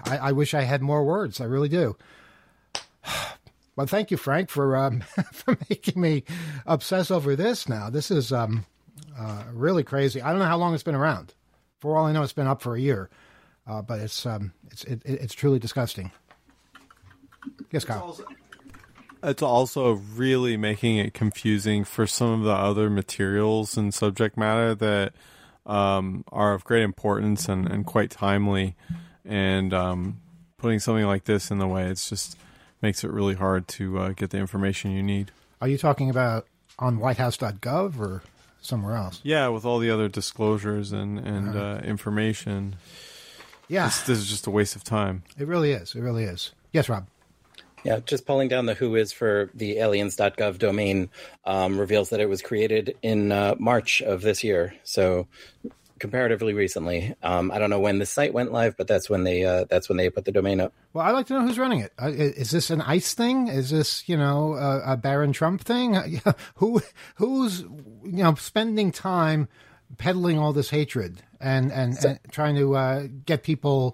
I wish I had more words. I really do. Well, thank you, Frank, for for making me obsess over this now. This is really crazy. I don't know how long it's been around. For all I know, it's been up for a year. But it's truly disgusting. Yes, Kyle. It's also really making it confusing for some of the other materials and subject matter that are of great importance and quite timely. And putting something like this in the way, it's just makes it really hard to get the information you need. Are you talking about on whitehouse.gov or somewhere else? Yeah, with all the other disclosures and information. Yeah. This is just a waste of time. It really is. It really is. Yes, Rob. Yeah, just pulling down the who is for the aliens.gov domain reveals that it was created in March of this year. So comparatively recently. I don't know when the site went live, but that's when they put the domain up. Well, I'd like to know who's running it. Is this an ICE thing? Is this, a Barron Trump thing? Who's spending time peddling all this hatred and trying to get people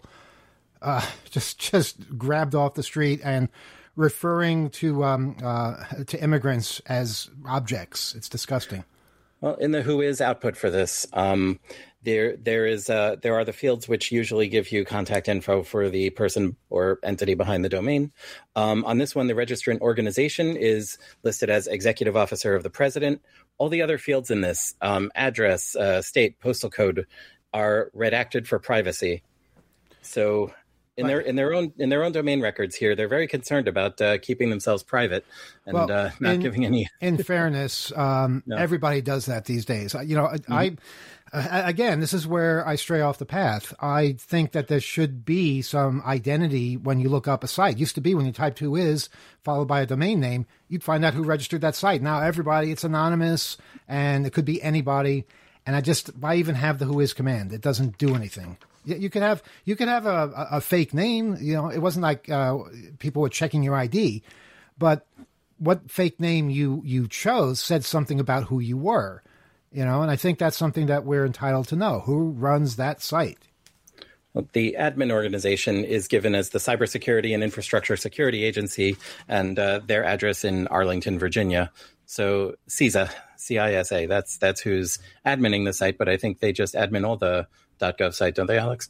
just grabbed off the street and referring to immigrants as objects? It's disgusting. Well, in the who is output for this, there are the fields which usually give you contact info for the person or entity behind the domain. On this one, the registrant organization is listed as Executive Officer of the President. All the other fields in this, address, state, postal code, are redacted for privacy. So in their own domain records here, they're very concerned about keeping themselves private and not giving any. In fairness, no. Everybody does that these days. Again, this is where I stray off the path. I think that there should be some identity when you look up a site. It used to be when you typed who is followed by a domain name, you'd find out who registered that site. Now everybody, it's anonymous and it could be anybody. And why even have the who is command? It doesn't do anything. You could have a fake name. It wasn't like people were checking your ID, but what fake name you chose said something about who you were. And I think that's something that we're entitled to know. Who runs that site? Well, the admin organization is given as the Cybersecurity and Infrastructure Security Agency, and their address in Arlington, Virginia. So CISA, C-I-S-A, that's who's adminning the site, but I think they just admin all the .gov site, don't they, Alex?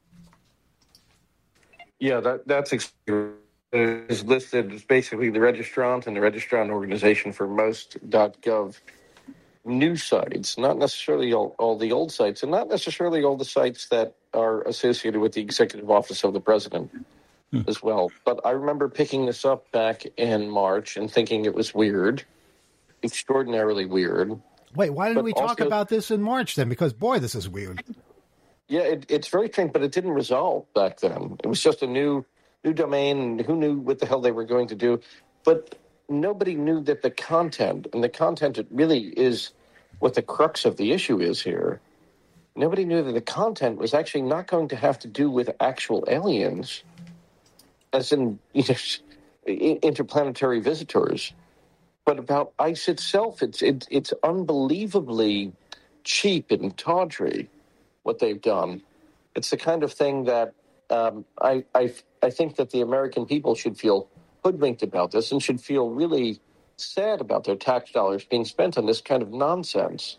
Yeah, that's is listed as basically the registrant and the registrant organization for most .gov news sites, not necessarily all the old sites, and not necessarily all the sites that are associated with the Executive Office of the President as well. But I remember picking this up back in March and thinking it was weird, extraordinarily weird. Wait, why didn't we talk about this in March then? Because, boy, this is weird. Yeah, it's very strange, but it didn't resolve back then. It was just a new domain, and who knew what the hell they were going to do. But nobody knew that the content, and the content it really is what the crux of the issue is here. Nobody knew that the content was actually not going to have to do with actual aliens, as in interplanetary visitors, but about ICE itself. It's unbelievably cheap and tawdry what they've done. It's the kind of thing that I think that the American people should feel hoodwinked about this and should feel really sad about their tax dollars being spent on this kind of nonsense.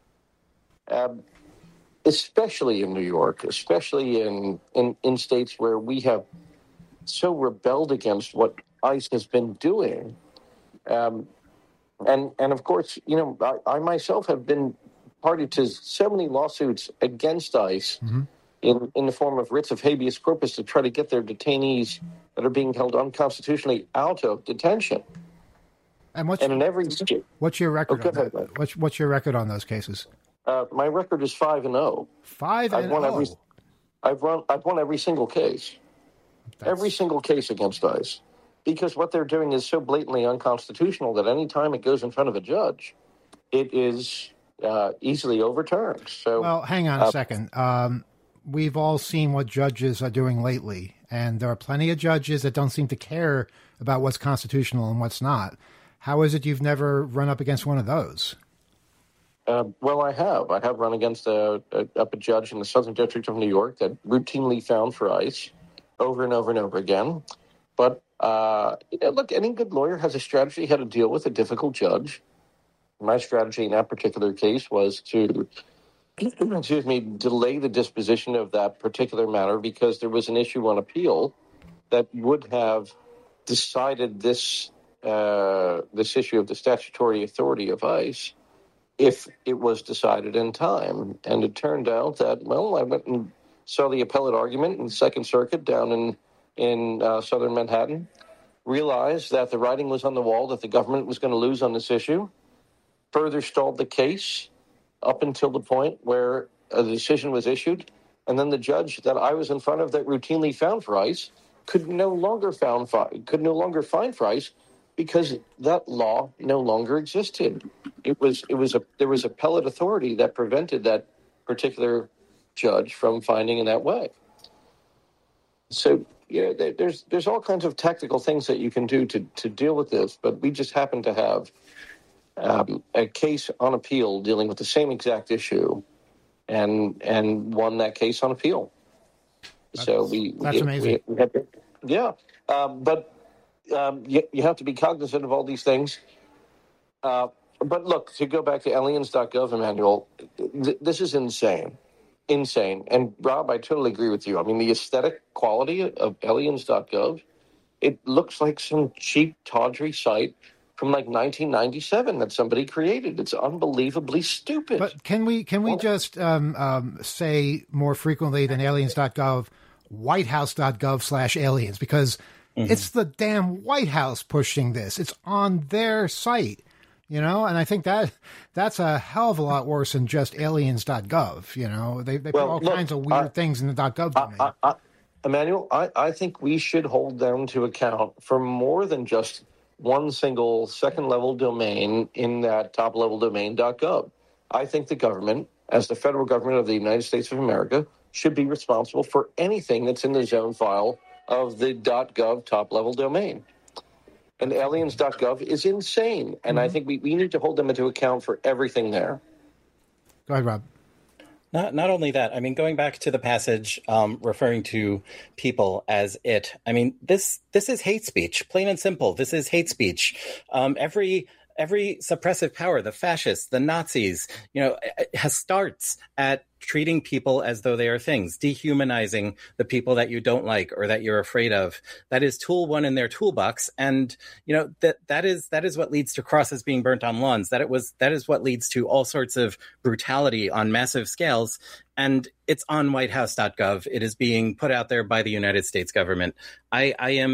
Especially in New York, especially in states where we have so rebelled against what ICE has been doing. And of course, I myself have been party to so many lawsuits against ICE in the form of writs of habeas corpus to try to get their detainees that are being held unconstitutionally out of detention. And what's your record? What's your record on those cases? My record is 5-0. 5-0. I've won every single case. Every single case against ICE. Because what they're doing is so blatantly unconstitutional that any time it goes in front of a judge, it is easily overturned. So, well, hang on a second. We've all seen what judges are doing lately, and there are plenty of judges that don't seem to care about what's constitutional and what's not. How is it you've never run up against one of those? Well, I have. I have run against a judge in the Southern District of New York that routinely found for ICE over and over and over again. But, look, any good lawyer has a strategy how to deal with a difficult judge. My strategy in that particular case was to, delay the disposition of that particular matter because there was an issue on appeal that would have decided this issue of the statutory authority of ICE if it was decided in time. And it turned out that, I went and saw the appellate argument in the Second Circuit down in southern Manhattan, realized that the writing was on the wall, that the government was going to lose on this issue, further stalled the case up until the point where a decision was issued, and then the judge that I was in front of that routinely found for ICE could no longer find for ICE because that law no longer existed. There was appellate authority that prevented that particular judge from finding in that way. So there's all kinds of tactical things that you can do to deal with this, but we just happen to have a case on appeal dealing with the same exact issue, and won that case on appeal. That's amazing. But you have to be cognizant of all these things. But look, to go back to aliens.gov, Emmanuel, this is insane. And Rob, I totally agree with you. I mean, the aesthetic quality of aliens.gov, it looks like some cheap, tawdry site from like 1997 that somebody created. It's unbelievably stupid. But can we just say more frequently than aliens.gov, whitehouse.gov/aliens, because it's the damn White House pushing this. It's on their site, and I think that's a hell of a lot worse than just aliens.gov. They put all kinds of weird things in the .gov domain. Emmanuel, I think we should hold them to account for more than just one single second-level domain in that top-level domain .gov. I think the government, as the federal government of the United States of America, should be responsible for anything that's in the zone file of the .gov top-level domain. And aliens.gov is insane, and I think we need to hold them into account for everything there. Go ahead, Rob. Not only that, I mean, going back to the passage referring to people as it, I mean, this is hate speech, plain and simple. This is hate speech. Every suppressive power, the fascists, the Nazis, starts at treating people as though they are things, dehumanizing the people that you don't like or that you're afraid of. That is tool one in their toolbox. And, that is what leads to crosses being burnt on lawns. That is what leads to all sorts of brutality on massive scales. And it's on whitehouse.gov. It is being put out there by the United States government. I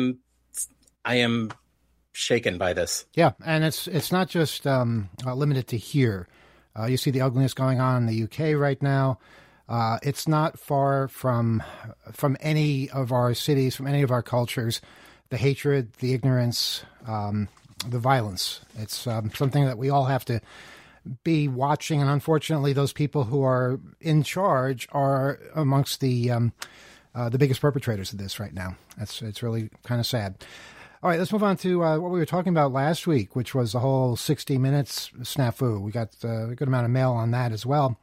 am shaken by this. Yeah. And it's not just limited to here. You see the ugliness going on in the UK right now. It's not far from any of our cities, from any of our cultures. The hatred, the ignorance, the violence. It's something that we all have to be watching. And unfortunately, those people who are in charge are amongst the biggest perpetrators of this right now. It's really kind of sad. All right, let's move on to what we were talking about last week, which was the whole 60 Minutes snafu. We got a good amount of mail on that as well.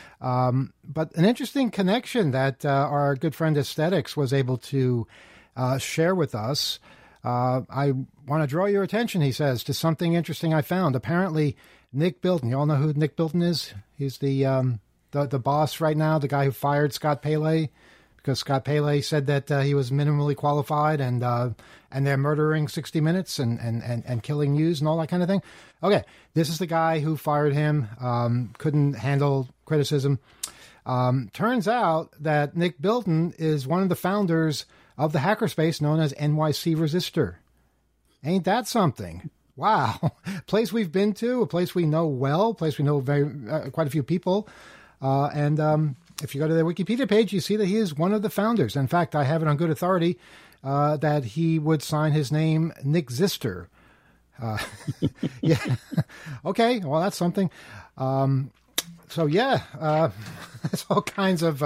But an interesting connection that our good friend Aesthetics was able to share with us. I want to draw your attention, he says, to something interesting I found. Apparently, Nick Bilton, you all know who Nick Bilton is? He's the boss right now, the guy who fired Scott Pele, because Scott Pele said that he was minimally qualified and they're murdering 60 Minutes and killing news and all that kind of thing. Okay, this is the guy who fired him, couldn't handle criticism. Turns out that Nick Bilton is one of the founders of the hackerspace known as NYC Resistor. Ain't that something? Wow. Place we've been to, a place we know well, a place we know quite a few people. If you go to their Wikipedia page, you see that he is one of the founders. In fact, I have it on good authority that he would sign his name Nick Zister. Yeah. Okay. Well, that's something. So yeah, there's all kinds of,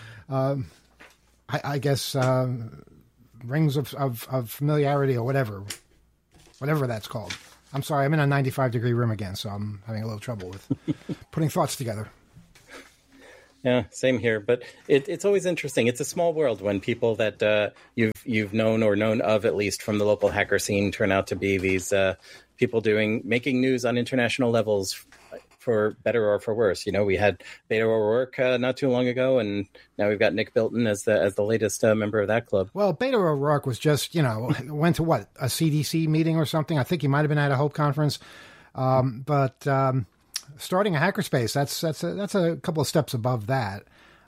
I guess, rings of familiarity or whatever that's called. I'm sorry. I'm in a 95-degree room again, so I'm having a little trouble with putting thoughts together. Yeah, same here. But it's always interesting. It's a small world when people that you've known or known of, at least from the local hacker scene, turn out to be these people making news on international levels, for better or for worse. We had Beto O'Rourke not too long ago, and now we've got Nick Bilton as the latest member of that club. Well, Beto O'Rourke was just went to a CDC meeting or something. I think he might have been at a Hope conference, but. Starting a hackerspace, that's a couple of steps above that.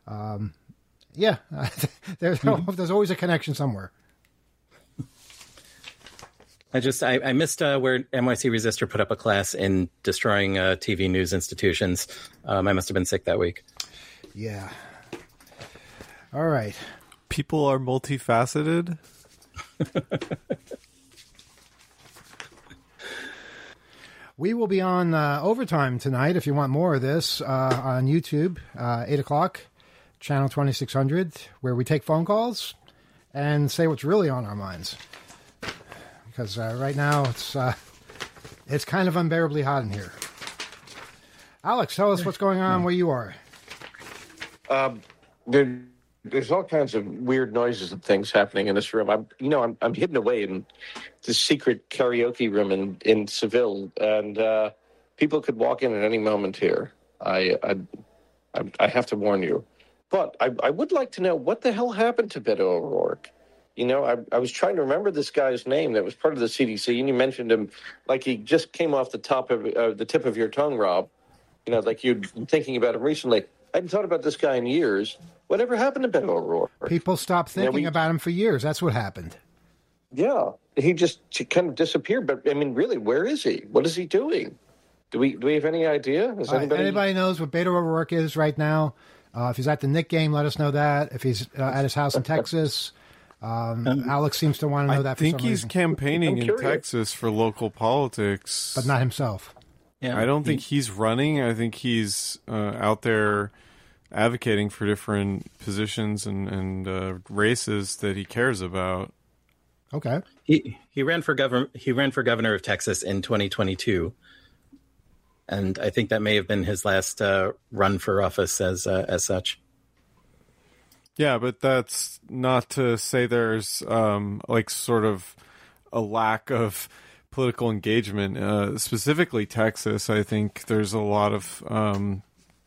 There's always a connection somewhere. I missed where NYC Resistor put up a class in destroying TV news institutions. I must have been sick that week. Yeah. All right. People are multifaceted. We will be on Overtime tonight if you want more of this on YouTube, 8 o'clock, channel 2600, where we take phone calls and say what's really on our minds. Because right now it's kind of unbearably hot in here. Alex, tell us what's going on where you are. There's all kinds of weird noises and things happening in this room. I'm hidden away in this secret karaoke room in Seville, and people could walk in at any moment here. I have to warn you. But I would like to know what the hell happened to Beto O'Rourke. I was trying to remember this guy's name that was part of the CDC, and you mentioned him like he just came off the tip of your tongue, Rob. Like you'd been thinking about him recently. I hadn't thought about this guy in years. Whatever happened to Beto O'Rourke? People stopped thinking about him for years. That's what happened. Yeah, he kind of disappeared. But I mean, really, where is he? What is he doing? Do we have any idea? Anybody knows what Beto O'Rourke is right now? If he's at the Knick game, let us know that. If he's at his house in Texas, Alex seems to want to know that. I think he's campaigning in Texas for local politics, but not himself. Yeah, I don't think he's running. I think he's out there advocating for different positions and races that he cares about. Okay. He ran for governor of Texas in 2022, and I think that may have been his last run for office as such. Yeah, but that's not to say there's sort of a lack of political engagement. Specifically Texas, I think there's a lot of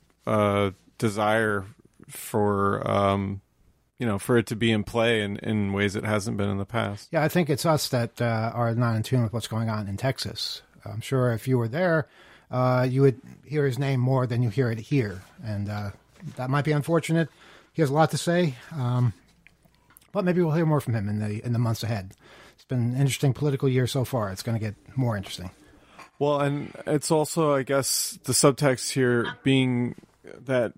desire for for it to be in play in ways it hasn't been in the past. Yeah, I think it's us that are not in tune with what's going on in Texas. I'm sure if you were there, you would hear his name more than you hear it here, and that might be unfortunate. He has a lot to say, but maybe we'll hear more from him in the months ahead. It's been an interesting political year so far. It's going to get more interesting. Well, and it's also, I guess, the subtext here being that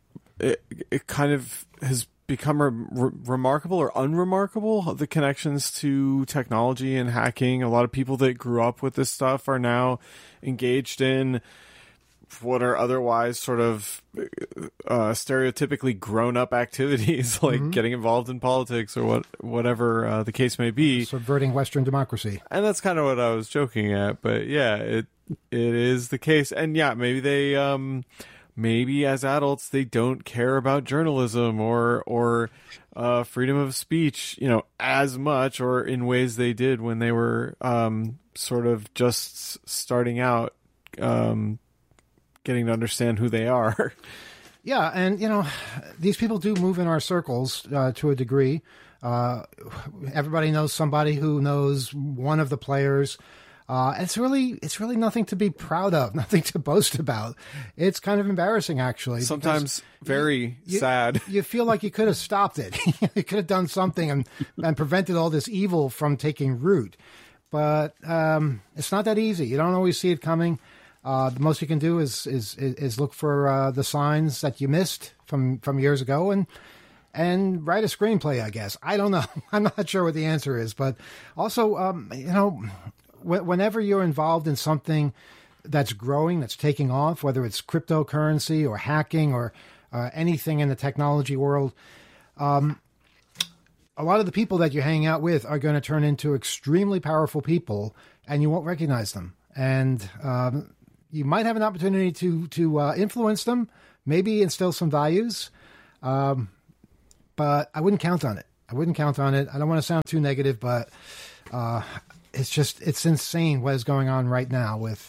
it kind of has become remarkable or unremarkable, the connections to technology and hacking. A lot of people that grew up with this stuff are now engaged in what are otherwise sort of stereotypically grown-up activities, like getting involved in politics or whatever the case may be. Subverting Western democracy. And that's kind of what I was joking at. But yeah, it is the case. And yeah, maybe they... maybe as adults they don't care about journalism or freedom of speech, as much or in ways they did when they were sort of just starting out, getting to understand who they are. Yeah, and these people do move in our circles to a degree. Everybody knows somebody who knows one of the players. It's really nothing to be proud of, nothing to boast about. It's kind of embarrassing, actually. Sometimes very sad. You feel like you could have stopped it. You could have done something and prevented all this evil from taking root. But it's not that easy. You don't always see it coming. The most you can do is look for the signs that you missed from years ago and write a screenplay, I guess. I don't know. I'm not sure what the answer is. But also, whenever you're involved in something that's growing, that's taking off, whether it's cryptocurrency or hacking or anything in the technology world, a lot of the people that you hang out with are going to turn into extremely powerful people, and you won't recognize them. And you might have an opportunity to influence them, maybe instill some values, but I wouldn't count on it. I don't want to sound too negative, but it's insane what is going on right now with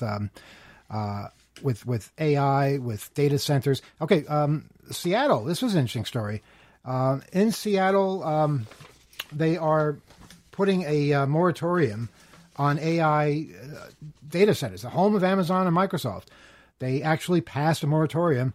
AI, with data centers. Okay, Seattle. This was an interesting story. In Seattle, they are putting a moratorium on AI data centers, the home of Amazon and Microsoft. They actually passed a moratorium,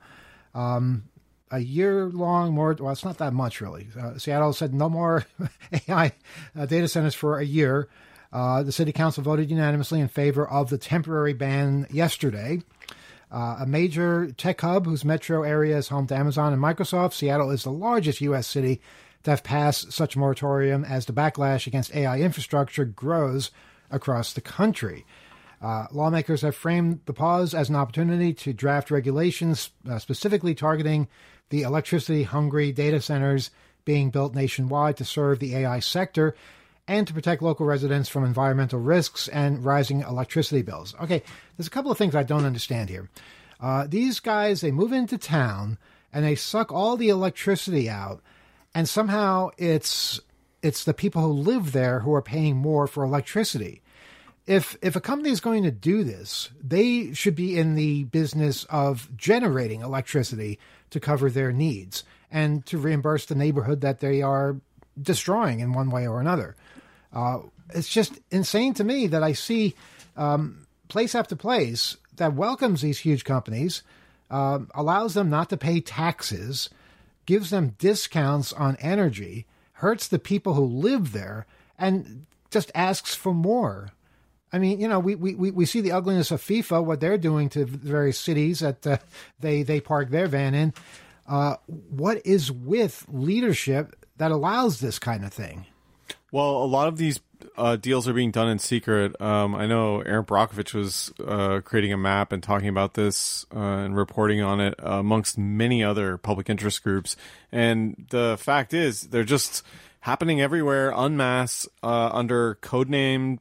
a year-long moratorium. Well, it's not that much, really. Seattle said no more AI data centers for a year. The city council voted unanimously in favor of the temporary ban yesterday. A major tech hub whose metro area is home to Amazon and Microsoft, Seattle is the largest U.S. city to have passed such a moratorium as the backlash against AI infrastructure grows across the country. Lawmakers have framed the pause as an opportunity to draft regulations specifically targeting the electricity-hungry data centers being built nationwide to serve the AI sector and to protect local residents from environmental risks and rising electricity bills. Okay, there's a couple of things I don't understand here. These guys, they move into town and they suck all the electricity out, and somehow it's the people who live there who are paying more for electricity. If a company is going to do this, they should be in the business of generating electricity to cover their needs and to reimburse the neighborhood that they are destroying in one way or another. It's just insane to me that I see place after place that welcomes these huge companies, allows them not to pay taxes, gives them discounts on energy, hurts the people who live there, and just asks for more. I mean, you know, we see the ugliness of FIFA, what they're doing to various cities that they park their van in. What is with leadership that allows this kind of thing? Well, a lot of these deals are being done in secret. I know Aaron Brockovich was creating a map and talking about this and reporting on it amongst many other public interest groups. And the fact is, they're just happening everywhere, en masse, under codename,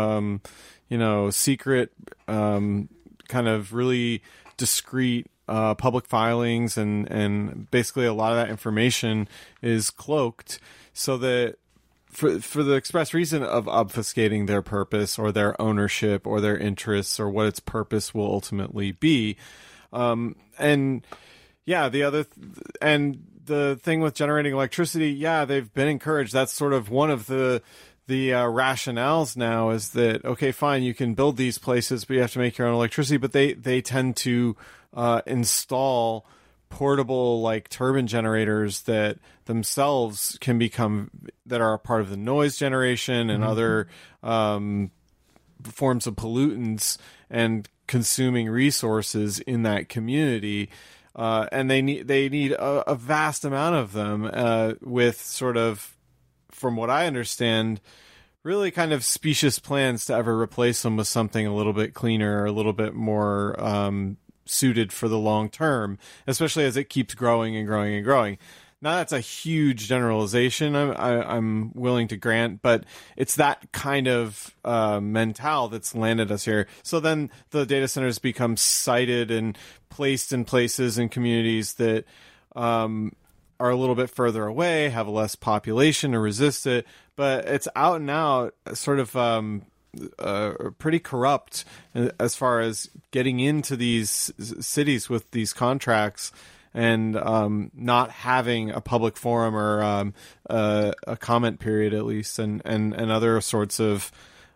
secret, kind of really discreet public filings, and basically a lot of that information is cloaked so that for the express reason of obfuscating their purpose or their ownership or their interests or what its purpose will ultimately be. And yeah, the thing with generating electricity, yeah, they've been encouraged. That's sort of one of the rationales now is that, okay, fine, you can build these places, but you have to make your own electricity. But they tend to install portable like turbine generators that themselves can become that are a part of the noise generation and other forms of pollutants and consuming resources in that community. And they need a vast amount of them with sort of, from what I understand, really kind of specious plans to ever replace them with something a little bit cleaner, or a little bit more suited for the long term, especially as it keeps growing and growing and growing. Now, that's a huge generalization I'm willing to grant, but it's that kind of mentale that's landed us here. So then the data centers become sited and placed in places and communities that are a little bit further away, have less population to resist it, but it's out and out sort of pretty corrupt as far as getting into these cities with these contracts and not having a public forum or a comment period at least, and other sorts of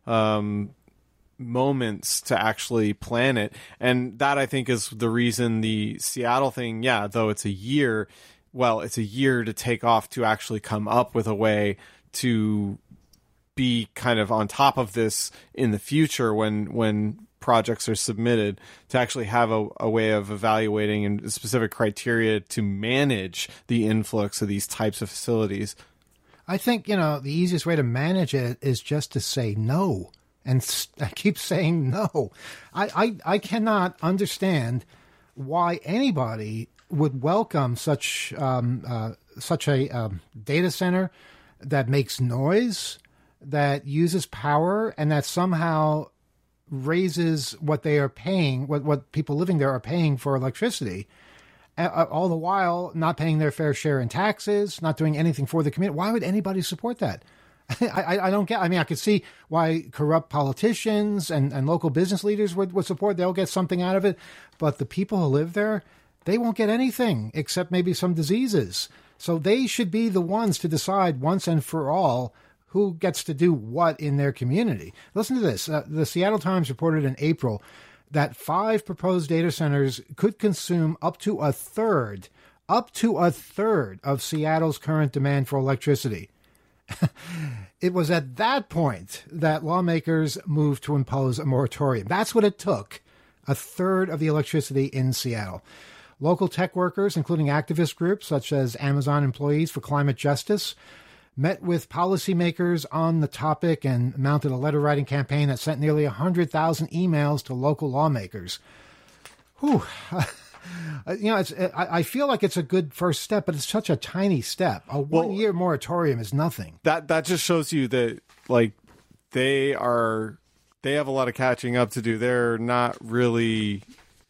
moments to actually plan it. And that, I think, is the reason the Seattle thing, yeah, though it's a year, well, it's a year to take off to actually come up with a way to be kind of on top of this in the future when projects are submitted, to actually have a way of evaluating and specific criteria to manage the influx of these types of facilities. I think, the easiest way to manage it is just to say no. And I keep saying no. I cannot understand why anybody would welcome such a data center that makes noise, that uses power, and that somehow raises what they are paying, what people living there are paying for electricity. all the while not paying their fair share in taxes, not doing anything for the community. Why would anybody support that? I don't get. I mean, I could see why corrupt politicians and local business leaders would support. They'll get something out of it, but the people who live there, they won't get anything except maybe some diseases. So they should be the ones to decide once and for all who gets to do what in their community. Listen to this. The Seattle Times reported in April that 5 proposed data centers could consume up to a third of Seattle's current demand for electricity. It was at that point that lawmakers moved to impose a moratorium. That's what it took, a third of the electricity in Seattle. Local tech workers, including activist groups such as Amazon Employees for Climate Justice, met with policymakers on the topic and mounted a letter-writing campaign that sent nearly 100,000 emails to local lawmakers. Whew. I feel like it's a good first step, but it's such a tiny step. A one-year moratorium is nothing. That just shows you that, like, they have a lot of catching up to do. They're not really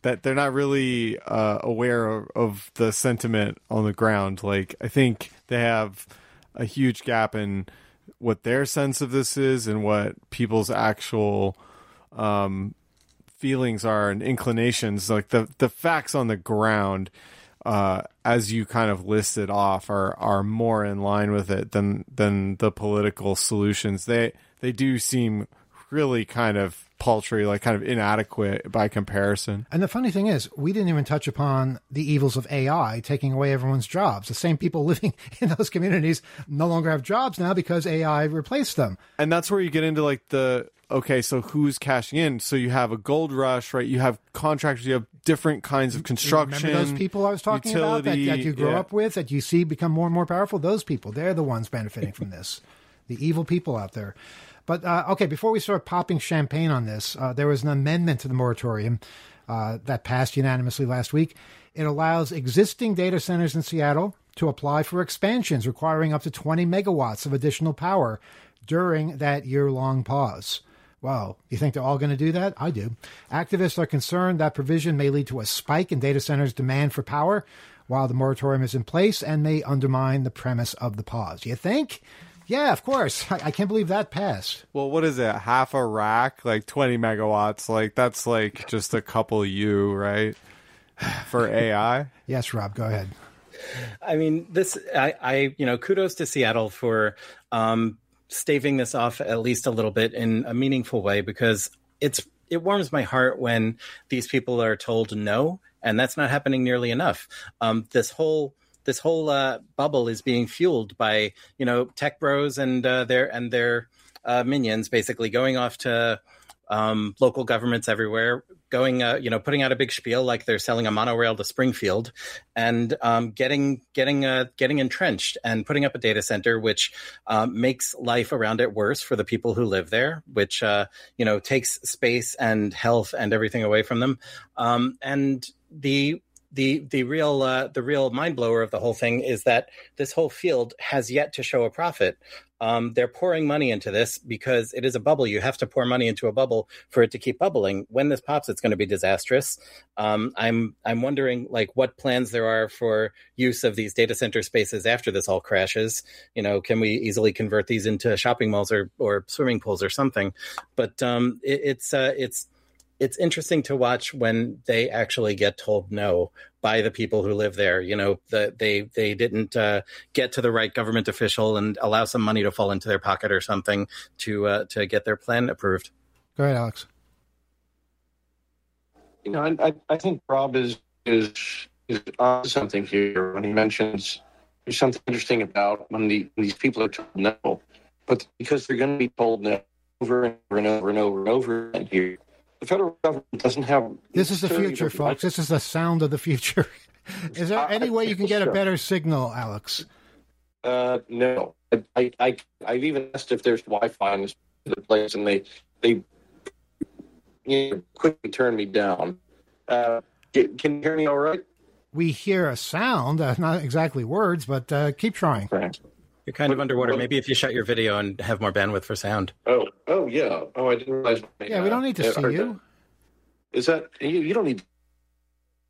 aware of the sentiment on the ground. Like, I think they have a huge gap in what their sense of this is and what people's actual feelings are and inclinations. Like the facts on the ground, as you kind of listed off, are more in line with it than the political solutions. They do seem really kind of paltry, like kind of inadequate by comparison. And the funny thing is, we didn't even touch upon the evils of AI taking away everyone's jobs. The same people living in those communities no longer have jobs now because AI replaced them. And that's where you get into like okay, so who's cashing in? So you have a gold rush, right? You have contractors, you have different kinds of construction. Remember those people I was talking about that you grow up with, that you see become more and more powerful? Those people, they're the ones benefiting from this. The evil people out there. But, okay, before we start popping champagne on this, there was an amendment to the moratorium that passed unanimously last week. It allows existing data centers in Seattle to apply for expansions requiring up to 20 megawatts of additional power during that year-long pause. Wow, you think they're all going to do that? I do. Activists are concerned that provision may lead to a spike in data centers' demand for power while the moratorium is in place and may undermine the premise of the pause. You think? Yeah, of course. I can't believe that passed. Well, what is it? Half a rack? Like 20 megawatts? Like that's like just a couple U, right? For AI? Yes, Rob, go ahead. I mean, kudos to Seattle for staving this off at least a little bit in a meaningful way, because it warms my heart when these people are told no, and that's not happening nearly enough. This whole bubble is being fueled by, tech bros and their minions, basically going off to local governments everywhere, putting out a big spiel like they're selling a monorail to Springfield, and getting entrenched and putting up a data center, which makes life around it worse for the people who live there, which takes space and health and everything away from them, and the real mind blower of the whole thing is that this whole field has yet to show a profit. They're pouring money into this because it is a bubble. You have to pour money into a bubble for it to keep bubbling. When this pops, it's going to be disastrous. I'm wondering what plans there are for use of these data center spaces after this all crashes. Can we easily convert these into shopping malls or swimming pools or something? But it's interesting to watch when they actually get told no by the people who live there. They didn't get to the right government official and allow some money to fall into their pocket or something to get their plan approved. Go ahead, Alex. I think Rob is on something here when he mentions there's something interesting about when these people are told no, but because they're going to be told no over and over and over and over and over again here. The federal government doesn't have... This is the future, folks. This is the sound of the future. Is there any way you can get a better signal, Alex? No. I've even asked if there's Wi-Fi in this place, and they quickly turn me down. Can you hear me all right? We hear a sound, not exactly words, but keep trying. Right. You're kind of underwater. Maybe if you shut your video and have more bandwidth for sound. Oh, yeah. Oh, I didn't realize. Yeah, we don't need to see you. Is that you don't need?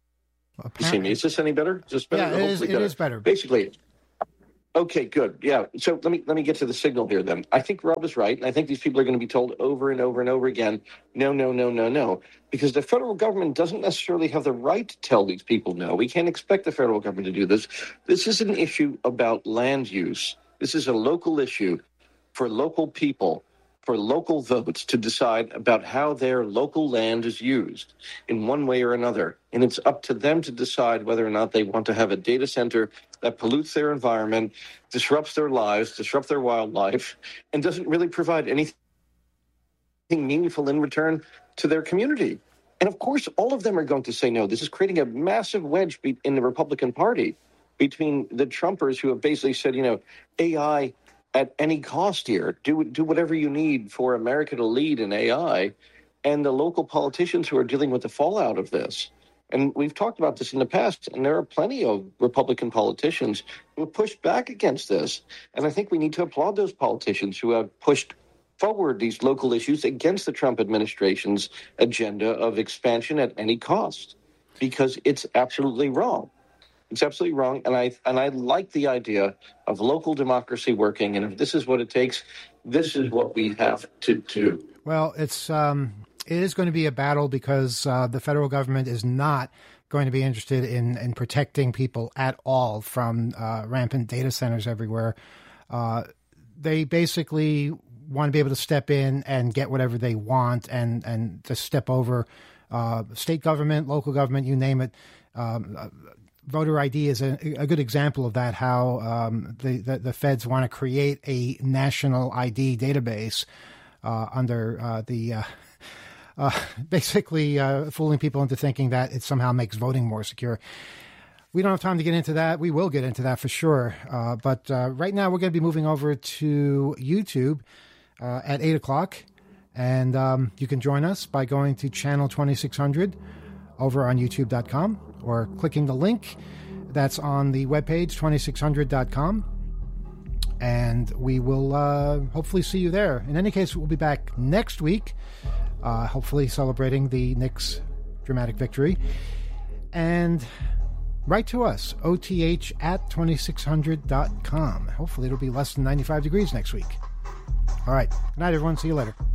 You see me? Is this any better? Is this better? Yeah, it is better. Basically. Okay, good. Yeah. So let me get to the signal here then. I think Rob is right. And I think these people are going to be told over and over and over again, no, because the federal government doesn't necessarily have the right to tell these people no. We can't expect the federal government to do this. This is an issue about land use. This is a local issue for local people, for local votes to decide about how their local land is used in one way or another. And it's up to them to decide whether or not they want to have a data center that pollutes their environment, disrupts their lives, disrupts their wildlife, and doesn't really provide anything meaningful in return to their community. And of course, all of them are going to say no. This is creating a massive wedge in the Republican Party between the Trumpers who have basically said, AI at any cost here, do whatever you need for America to lead in AI, and the local politicians who are dealing with the fallout of this. And we've talked about this in the past, and there are plenty of Republican politicians who have pushed back against this. And I think we need to applaud those politicians who have pushed forward these local issues against the Trump administration's agenda of expansion at any cost, because it's absolutely wrong. It's absolutely wrong, and I like the idea of local democracy working, and if this is what it takes, this is what we have to do. Well, it is going to be a battle because the federal government is not going to be interested in protecting people at all from rampant data centers everywhere. They basically want to be able to step in and get whatever they want and to step over state government, local government, you name it. Voter ID is a good example of that, how the feds want to create a national ID database under basically fooling people into thinking that it somehow makes voting more secure. We don't have time to get into that. We will get into that for sure. But right now we're going to be moving over to YouTube at 8 o'clock. And you can join us by going to channel 2600 over on youtube.com or clicking the link that's on the webpage, 2600.com. And we will hopefully see you there. In any case, we'll be back next week, hopefully celebrating the Knicks' dramatic victory. And write to us, oth@2600.com. Hopefully it'll be less than 95 degrees next week. All right. Good night, everyone. See you later.